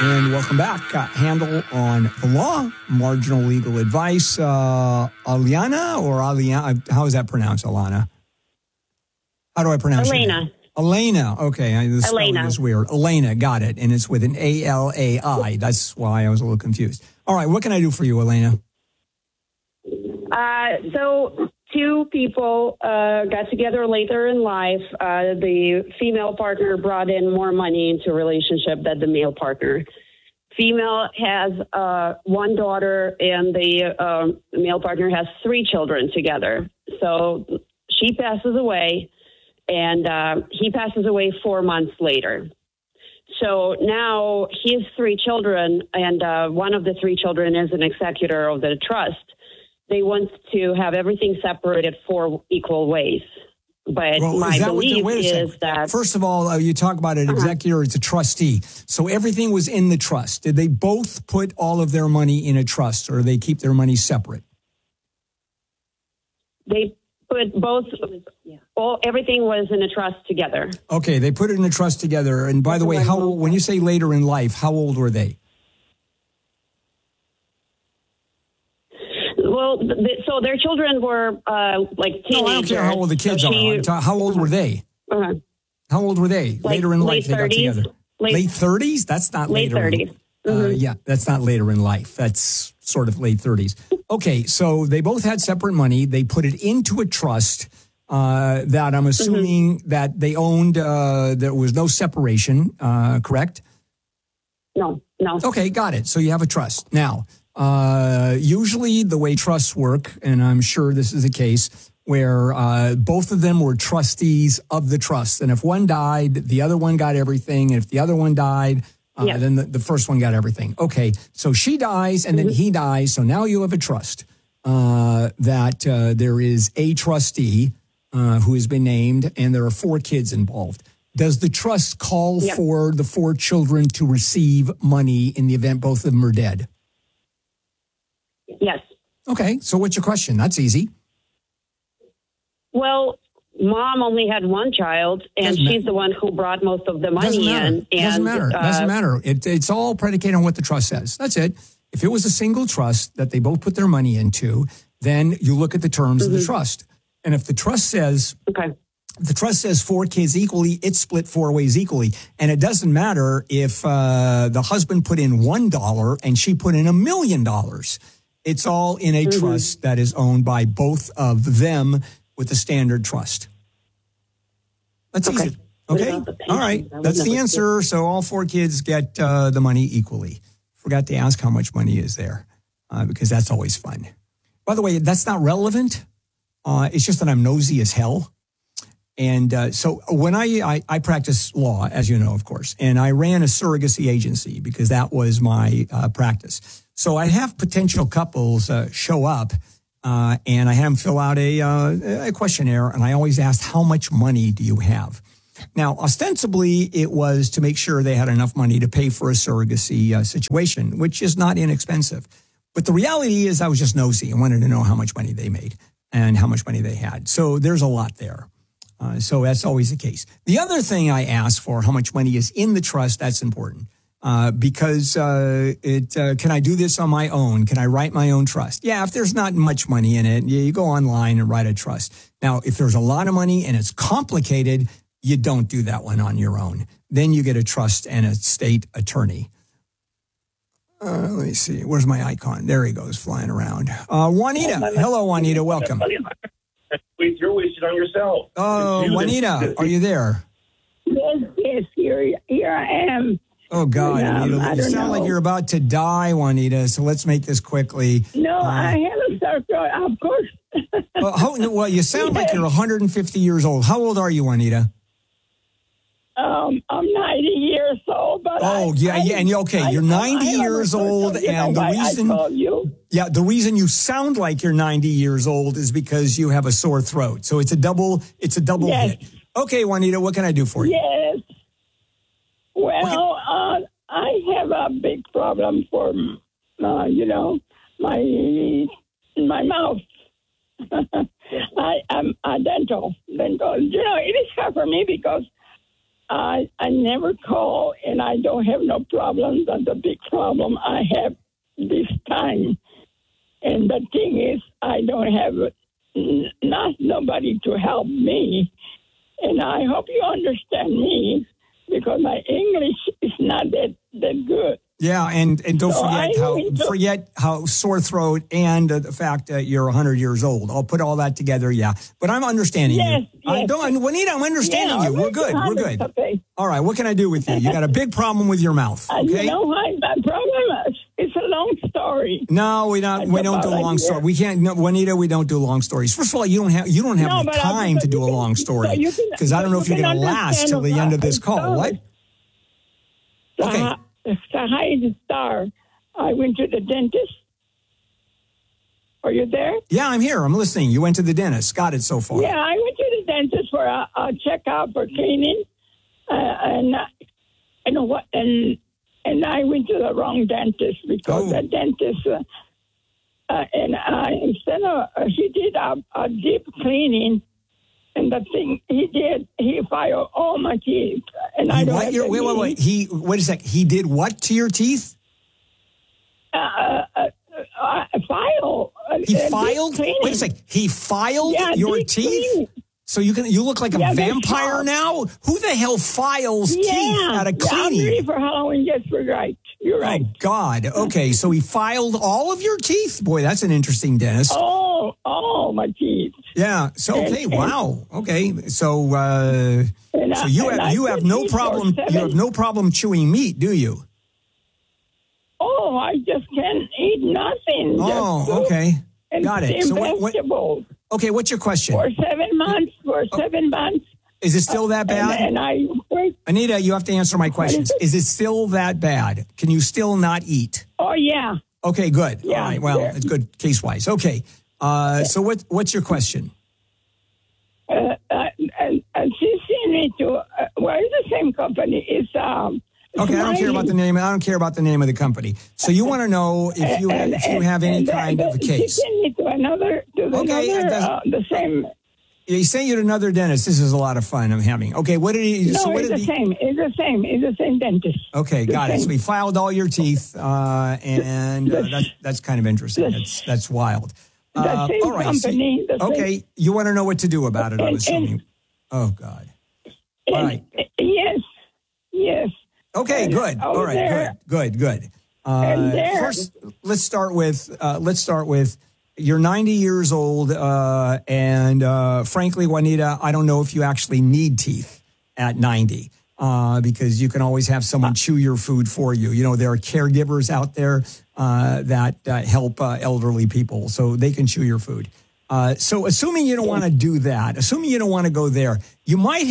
And welcome back. Handle on the law, marginal legal advice. Aliana or Aliana? How is that pronounced, Alana? How do I pronounce it? Elena. Okay. The spelling is weird. Elena, got it. And it's with an A-L-A-I. That's why I was a little confused. All right. What can I do for you, Elena? So two people got together later in life. The female partner brought in more money into a relationship than the male partner. Female has one daughter, and the male partner has 3 children together. So she passes away, and he passes away 4 months later. So now his 3 children, and one of the 3 children is an executor of the trust. They want to have everything separated 4 equal ways. But my belief is that... First of all, you talk about an executor, it's a trustee. So everything was in the trust. Did they both put all of their money in a trust, or they keep their money separate? They put both... everything was in a trust together. Okay, they put it in a trust together. And by the way, when you say later in life, how old were they? Well, so their children were like teenagers. No, I don't care how old the kids are. How old were they? How old were they? Later in life, they got together. Late 30s? That's not late later. 30s. Yeah, that's not later in life. That's sort of late 30s. Okay, so they both had separate money. They put it into a trust that I'm assuming that they owned. There was no separation, correct? No. Okay, got it. So you have a trust. Now, usually the way trusts work, and I'm sure this is the case, where both of them were trustees of the trust. And if one died, the other one got everything. And if the other one died, then the first one got everything. Okay, so she dies and then he dies. So now you have a trust that there is a trustee who has been named, and there are 4 kids involved. Does the trust call for the 4 children to receive money in the event both of them are dead? Yes. Okay, so what's your question? That's easy. Well, mom only had 1 child, and she's the one who brought most of the money in. Doesn't matter. It's all predicated on what the trust says. That's it. If it was a single trust that they both put their money into, then you look at the terms of the trust. And if the trust says... The trust says 4 kids equally, it's split 4 ways equally. And it doesn't matter if the husband put in $1 and she put in $1 million. It's all in a trust that is owned by both of them with a standard trust. That's easy. Okay? All right. That's the answer. So all 4 kids get the money equally. Forgot to ask how much money is there because that's always fun. By the way, that's not relevant. It's just that I'm nosy as hell. And so when I practice law, as you know, of course, and I ran a surrogacy agency because that was my practice. So I have potential couples show up and I have them fill out a questionnaire. And I always asked, how much money do you have? Now, ostensibly, it was to make sure they had enough money to pay for a surrogacy situation, which is not inexpensive. But the reality is I was just nosy. I wanted to know how much money they made and how much money they had. So there's a lot there. So that's always the case. The other thing I ask for, how much money is in the trust, that's important. Because can I do this on my own? Can I write my own trust? Yeah, if there's not much money in it, you go online and write a trust. Now, if there's a lot of money and it's complicated, you don't do that one on your own. Then you get a trust and a state attorney. Let me see. Where's my icon? There he goes, flying around. Juanita. Hello, Juanita. Welcome. You're wasting on yourself. Oh, Juanita, are you there? Yes, here I am. Oh, God, Juanita, you sound like you're about to die, Juanita, so let's make this quickly. No, I have a surgery, of course. Well, you sound like you're 150 years old. How old are you, Juanita? I'm 90 years old, but you're 90 years old, and the reason you sound like you're 90 years old is because you have a sore throat. So it's a double hit. Okay, Juanita, what can I do for you? Yes. Well, I have a big problem for my mouth. I'm a dental. It is hard for me because I never call, and I don't have no problems. That's the big problem I have this time. And the thing is, I don't have nobody to help me. And I hope you understand me, because my English is not that good. Yeah, and don't forget how sore throat and the fact that you're 100 years old. I'll put all that together, yeah. But I'm understanding you. Yes. Juanita, I'm understanding you. We're good. We're good. Okay. All right, what can I do with you? You got a big problem with your mouth, okay? You know what? My problem is, it's a long story. No, we don't do long stories. We can't, no, Juanita, we don't do long stories. First of all, you don't have the time to do a long story, because I don't know if you're going to last till the end of this call. What? Okay. The highest star. I went to the dentist. Are you there? Yeah, I'm here. I'm listening. You went to the dentist. Got it so far. Yeah, I went to the dentist for a checkup for cleaning, and I went to the wrong dentist, because the dentist instead of he did a deep cleaning. And the thing he did, he filed all my teeth. And I don't have wait. Wait a sec. He did what to your teeth? File. He filed? Wait a sec. He filed your teeth? Cleaning. So you look like a vampire now? Who the hell files teeth at a cleaning? I'm ready for Halloween. Yes, we're right. You're right. Oh, God. Okay, so he filed all of your teeth? Boy, that's an interesting dentist. All my teeth. Yeah. So, okay. Wow. Okay. So, you have no problem. You have no problem chewing meat, do you? Oh, I just can't eat nothing. Oh, okay. Got it. So vegetables. Okay. What's your question? For 7 months. Is it still that bad? Anita, you have to answer my questions. Is it still that bad? Can you still not eat? Oh, yeah. Okay, good. Yeah, all right. Well, it's good case-wise. Okay. So what's your question? And she sent me to, it's the same company. It's, okay, I don't care about the name. I don't care about the name of the company. So you want to know if you have any kind of a case. She sent me to the same. He sent you to another dentist. This is a lot of fun I'm having. Okay, what did he... No, it's the same. It's the same dentist. Okay, got it. So he filed all your teeth, and that's kind of interesting. That's wild. The same all right, company. Okay, you want to know what to do about it, I'm assuming. Oh, God. All right. Yes. Okay, good. All right, good. First, let's start with you're 90 years old, and frankly, Juanita, I don't know if you actually need teeth at 90, because you can always have someone chew your food for you. You know, there are caregivers out there that help elderly people, so they can chew your food. So assuming you don't want to do that, assuming you don't want to go there, you might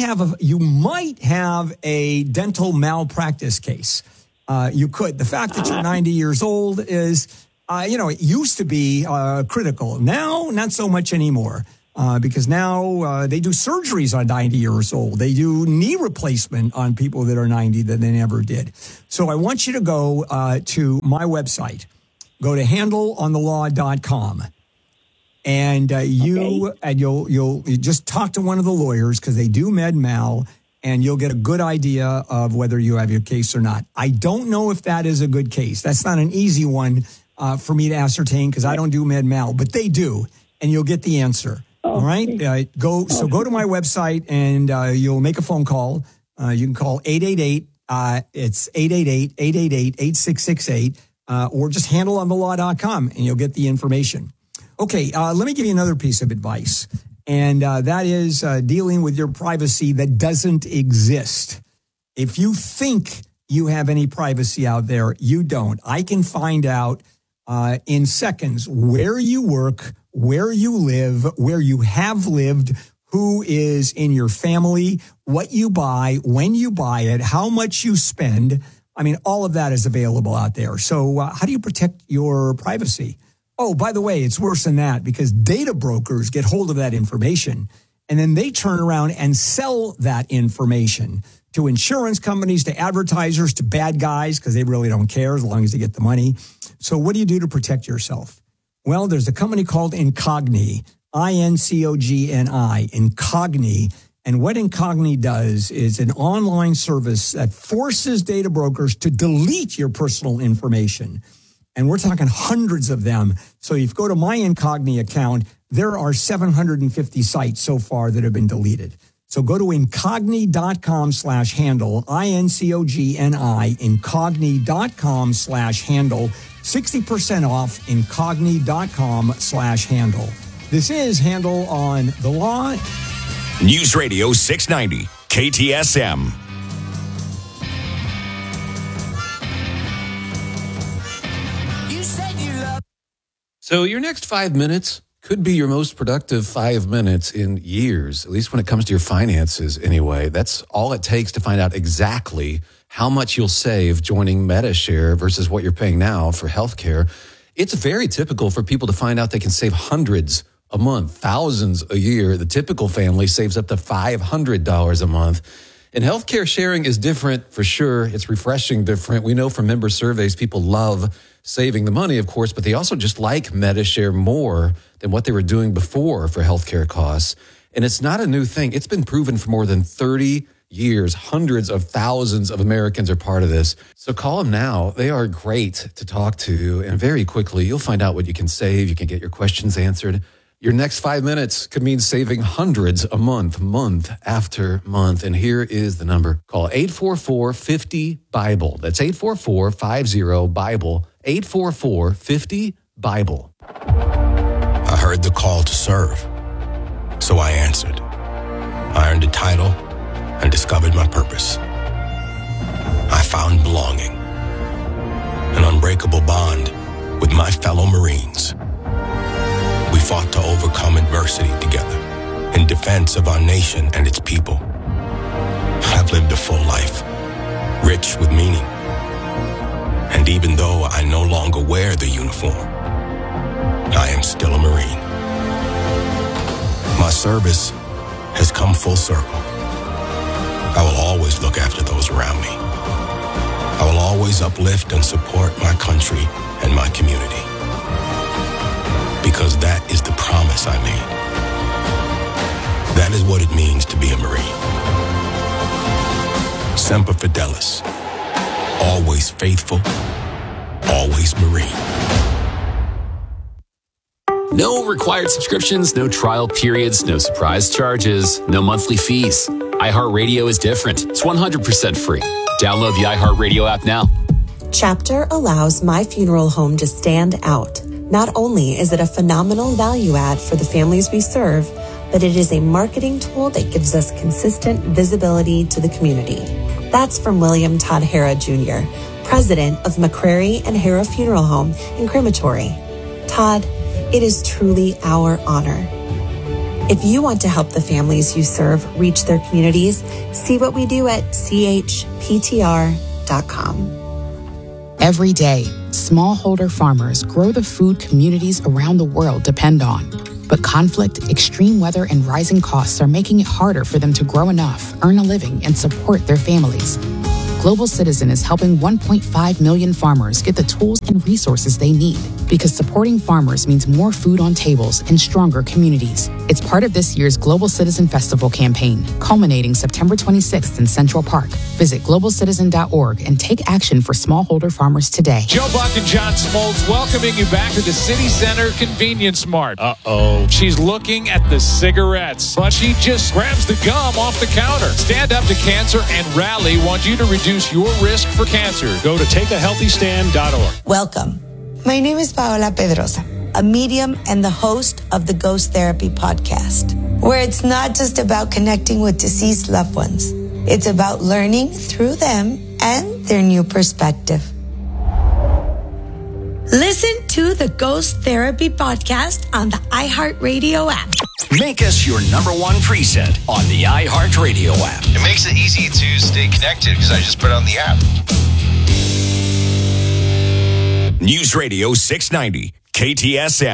have a dental malpractice case. You could. The fact that you're 90 years old is, it used to be critical. Now, not so much anymore, because now they do surgeries on 90 years old. They do knee replacement on people that are 90 that they never did. So I want you to go to my website. Go to handleonthelaw.com. And you'll just talk to one of the lawyers, because they do med mal, and you'll get a good idea of whether you have your case or not. I don't know if that is a good case. That's not an easy one for me to ascertain, because I don't do med mal, but they do, and you'll get the answer. All right. Go to my website, and you'll make a phone call. You can call 888. It's 888-888-8668, or just handleonthelaw.com, and you'll get the information. Okay, let me give you another piece of advice, and that is dealing with your privacy that doesn't exist. If you think you have any privacy out there, you don't. I can find out in seconds where you work, where you live, where you have lived, who is in your family, what you buy, when you buy it, how much you spend. I mean, all of that is available out there. So how do you protect your privacy? Oh, by the way, it's worse than that, because data brokers get hold of that information, and then they turn around and sell that information to insurance companies, to advertisers, to bad guys, because they really don't care as long as they get the money. So what do you do to protect yourself? Well, there's a company called Incogni, Incogni. Incogni And what Incogni does is an online service that forces data brokers to delete your personal information. And we're talking hundreds of them. So if you go to my Incogni account, there are 750 sites so far that have been deleted. So go to incogni.com/handle, INCOGNI, incogni.com/handle, 60% off incogni.com/handle. This is Handle on the Law. News Radio 690, KTSM. So your next 5 minutes could be your most productive 5 minutes in years, at least when it comes to your finances anyway. That's all it takes to find out exactly how much you'll save joining MediShare versus what you're paying now for healthcare. It's very typical for people to find out they can save hundreds a month, thousands a year. The typical family saves up to $500 a month. And healthcare sharing is different for sure. It's refreshing different. We know from member surveys, people love saving the money, of course, but they also just like MediShare more than what they were doing before for healthcare costs. And it's not a new thing. It's been proven for more than 30 years. Hundreds of thousands of Americans are part of this. So call them now. They are great to talk to. And very quickly, you'll find out what you can save. You can get your questions answered. Your next 5 minutes could mean saving hundreds a month, month after month. And here is the number. Call 844-50-BIBLE. That's 844-50-BIBLE. 844-50-BIBLE. I heard the call to serve, so I answered. I earned a title and discovered my purpose. I found belonging, an unbreakable bond with my fellow Marines. We fought to overcome adversity together in defense of our nation and its people. I've lived a full life, rich with meaning. And even though I no longer wear the uniform, I am still a Marine. My service has come full circle. I will always look after those around me. I will always uplift and support my country and my community. Because that is the promise I made. That is what it means to be a Marine. Semper Fidelis. Always faithful. Always Marine. No required subscriptions, no trial periods, no surprise charges, no monthly fees. iHeartRadio is different. It's 100% free. Download the iHeartRadio app now. Chapter allows My Funeral Home to stand out. Not only is it a phenomenal value add for the families we serve, but it is a marketing tool that gives us consistent visibility to the community. That's from William Todd Hara Jr., president of McCrary and Hara Funeral Home and Crematory. Todd, it is truly our honor. If you want to help the families you serve reach their communities, see what we do at chptr.com. Every day, smallholder farmers grow the food communities around the world depend on. But conflict, extreme weather, and rising costs are making it harder for them to grow enough, earn a living, and support their families. Global Citizen is helping 1.5 million farmers get the tools and resources they need, because supporting farmers means more food on tables and stronger communities. It's part of this year's Global Citizen Festival campaign, culminating September 26th in Central Park. Visit globalcitizen.org and take action for smallholder farmers today. Joe Buck and John Smoltz welcoming you back to the City Center Convenience Mart. Uh-oh. She's looking at the cigarettes, but she just grabs the gum off the counter. Stand Up to Cancer and Rally want you to reduce your risk for cancer. Go to takeahealthystand.org. Welcome. My name is Paola Pedrosa, a medium and the host of the Ghost Therapy podcast, where it's not just about connecting with deceased loved ones. It's about learning through them and their new perspective. Listen to the Ghost Therapy podcast on the iHeartRadio app. Make us your number one preset on the iHeartRadio app. It makes it easy to stay connected because I just put it on the app. News Radio 690, KTSM.